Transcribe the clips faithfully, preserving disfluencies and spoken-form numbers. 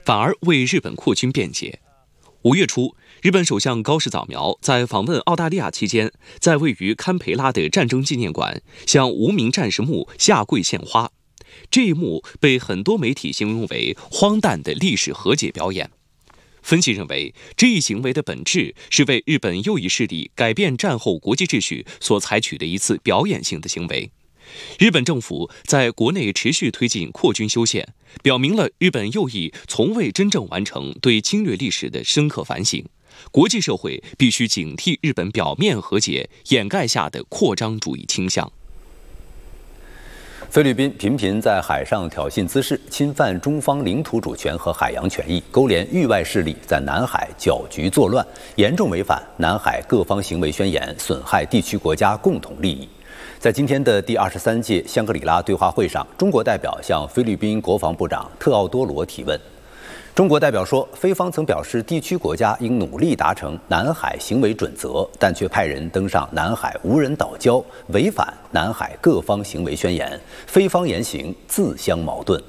反而为日本扩军辩解。五月初，日本首相高市早苗在访问澳大利亚期间，在位于堪培拉的战争纪念馆向无名战士墓下跪献花。这一幕被很多媒体形容为荒诞的历史和解表演。分析认为，这一行为的本质是为日本右翼势力改变战后国际秩序所采取的一次表演性的行为。日本政府在国内持续推进扩军修宪，表明了日本右翼从未真正完成对侵略历史的深刻反省。国际社会必须警惕日本表面和解掩盖下的扩张主义倾向。 菲律宾频频在海上挑衅滋事，侵犯中方领土主权和海洋权益，勾连域外势力在南海搅局作乱，严重违反南海各方行为宣言，损害地区国家共同利益。在今天的第二十三届香格里拉对话会上，中国代表向菲律宾国防部长特奥多罗提问。中国代表说，菲方曾表示地区国家应努力达成南海行为准则，但却派人登上南海无人岛礁，违反南海各方行为宣言，菲方言行自相矛盾。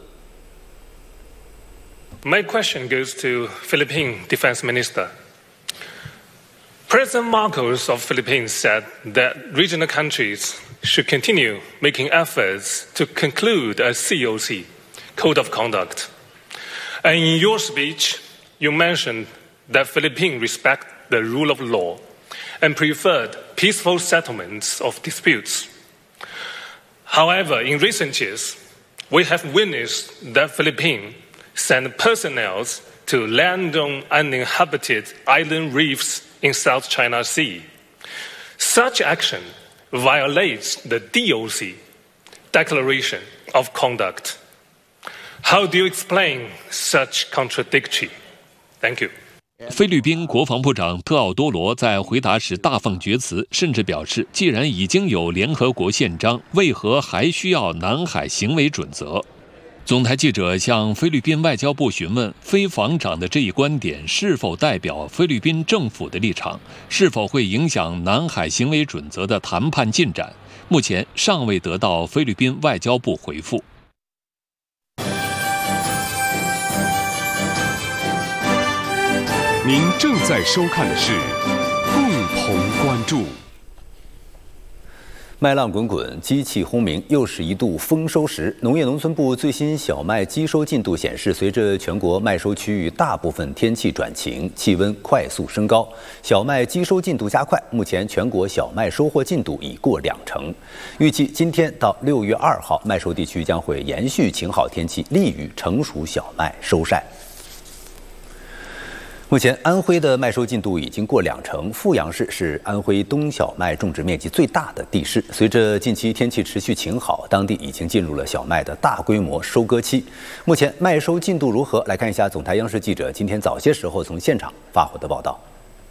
My question goes to Philippine Defense Minister. President Marcos of Philippines said that regional countries should continue making efforts to conclude a C O C, Code of Conduct. And in your speech, you mentioned that Philippines respect the rule of law and preferred peaceful settlements of disputes. However, in recent years, we have witnessed that Philippines send personnel to land on uninhabited island reefs in South China Sea. Such action violates the D O C, Declaration of Conduct. How do you explain such contradiction? Thank you. 菲律宾国防部长特奥多罗在回答时大放厥词，甚至表示，既然已经有联合国宪章，为何还需要南海行为准则？总台记者向菲律宾外交部询问，菲防长的这一观点是否代表菲律宾政府的立场，是否会影响南海行为准则的谈判进展？目前尚未得到菲律宾外交部回复。 您正在收看的是共同关注。 麦浪滚滚，机器轰鸣，又是一度丰收时。农业农村部最新小麦机收进度显示，随着全国麦收区域大部分天气转晴，气温快速升高，小麦机收进度加快。目前全国小麦收获进度已过两成。预计今天到六月二号，麦收地区将会延续晴好天气，利于成熟小麦收晒。目前，安徽的麦收进度已经过两成。阜阳市是安徽冬小麦种植面积最大的地市。随着近期天气持续晴好，当地已经进入了小麦的大规模收割期。目前麦收进度如何？来看一下总台央视记者今天早些时候从现场发回的报道。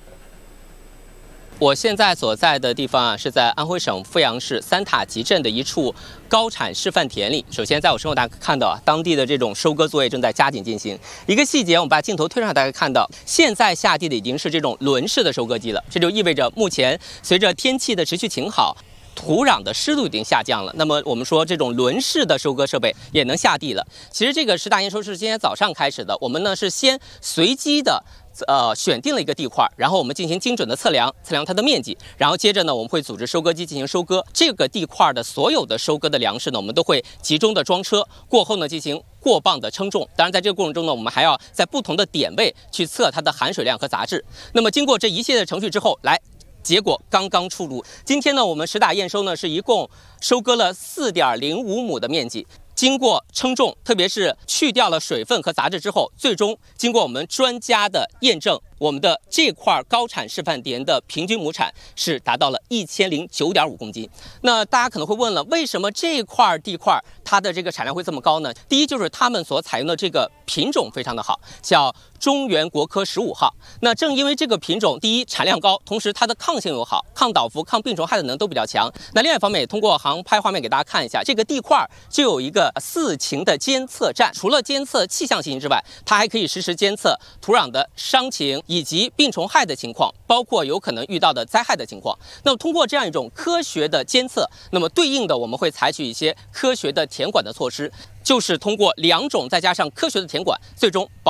我现在所在的地方啊，是在安徽省阜阳市三塔集镇的一处高产示范田里。首先，在我身后大家看到啊，当地的这种收割作业正在加紧进行。一个细节，我们把镜头推上，大家看到，现在下地的已经是这种轮式的收割机了。这就意味着，目前随着天气的持续晴好，土壤的湿度已经下降了。那么我们说，这种轮式的收割设备也能下地了。其实这个十大验收是今天早上开始的，我们呢是先随机的。呃，选定了一个地块，然后我们进行精准的测量，测量它的面积，然后接着呢，我们会组织收割机进行收割。这个地块的所有的收割的粮食呢，我们都会集中的装车，过后呢进行过磅的称重。当然，在这个过程中呢，我们还要在不同的点位去测它的含水量和杂质。那么经过这一系列的程序之后，来。结果刚刚出炉。今天呢，我们实打验收呢，是一共收割了四点零五亩的面积。经过称重，特别是去掉了水分和杂质之后，最终经过我们专家的验证，我们的这块高产示范田的平均亩产是达到了一千零九点五公斤。那大家可能会问了，为什么这块地块它的这个产量会这么高呢？第一就是他们所采用的这个品种非常的好，叫中原国科十五号。那正因为这个品种，第一产量高，同时它的抗性又好，抗倒伏、抗病虫害的能力都比较强。那另外一方面，也通过航拍画面给大家看一下，这个地块就有一个四情的监测站，除了监测气象信息之外，它还可以实时监测土壤的伤情以及病虫害的情况，包括有可能遇到的灾害的情况。那么通过这样一种科学的监测，那么对应的我们会采取一些科学的田管的措施，就是通过两种再加上科学的田管，最终保